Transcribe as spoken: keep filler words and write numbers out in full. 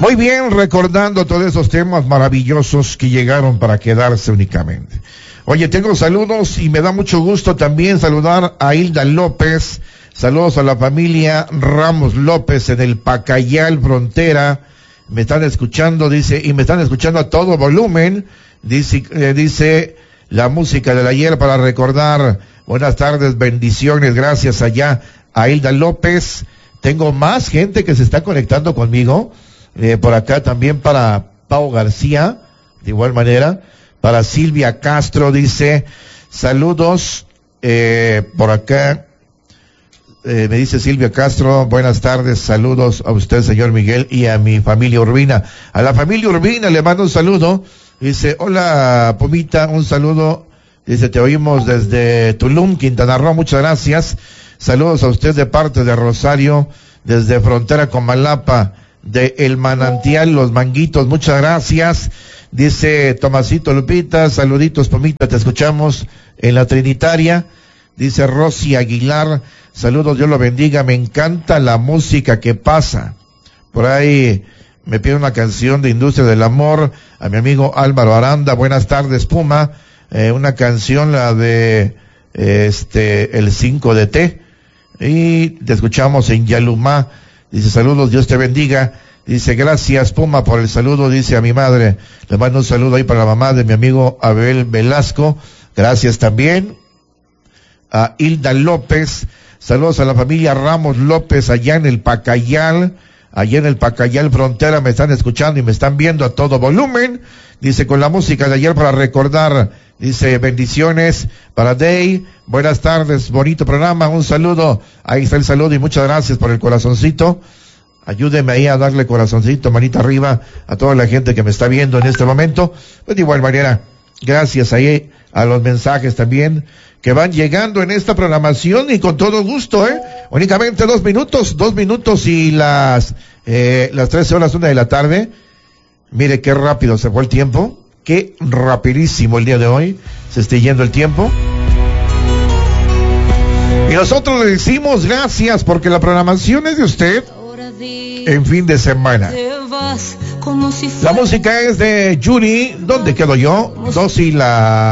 Muy bien, recordando todos esos temas maravillosos que llegaron para quedarse únicamente. Oye, tengo saludos y me da mucho gusto también saludar a Hilda López. Saludos a la familia Ramos López en el Pacayal Frontera. Me están escuchando, dice, y me están escuchando a todo volumen. Dice, eh, dice la música del ayer para recordar. Buenas tardes, bendiciones, gracias allá a Hilda López. Tengo más gente que se está conectando conmigo. Eh, por acá también para Pau García, de igual manera. Para Silvia Castro, dice, saludos, eh, por acá, eh, me dice Silvia Castro, buenas tardes, saludos a usted, señor Miguel, y a mi familia Urbina. A la familia Urbina le mando un saludo, dice, hola, Pumita, un saludo, dice, te oímos desde Tulum, Quintana Roo, muchas gracias, saludos a usted de parte de Rosario, desde frontera con Malapa, de El Manantial, Los Manguitos, muchas gracias. Dice Tomasito Lupita, saluditos Pomita, te escuchamos en la Trinitaria. Dice Rosy Aguilar, saludos, Dios lo bendiga, me encanta la música que pasa. Por ahí me pide una canción de Industria del Amor a mi amigo Álvaro Aranda, buenas tardes Puma, eh, una canción la de eh, este el cinco de T, y te escuchamos en Yalumá. Dice saludos, Dios te bendiga. Dice, gracias Puma por el saludo, dice a mi madre, le mando un saludo ahí para la mamá de mi amigo Abel Velasco, gracias también a Hilda López, saludos a la familia Ramos López allá en el Pacayal, allá en el Pacayal Frontera, me están escuchando y me están viendo a todo volumen, dice con la música de ayer para recordar, dice bendiciones para Day, buenas tardes, bonito programa, un saludo, ahí está el saludo y muchas gracias por el corazoncito. Ayúdeme ahí a darle corazoncito, manita arriba a toda la gente que me está viendo en este momento. Pues de igual manera, gracias ahí a los mensajes también que van llegando en esta programación y con todo gusto, ¿eh? Únicamente dos minutos, dos minutos y las, eh, las trece horas, una de la tarde. Mire qué rápido se fue el tiempo, qué rapidísimo el día de hoy se está yendo el tiempo. Y nosotros le decimos gracias porque la programación es de usted. En fin de semana. La música es de Yuri. ¿Dónde quedo yo? Dos y la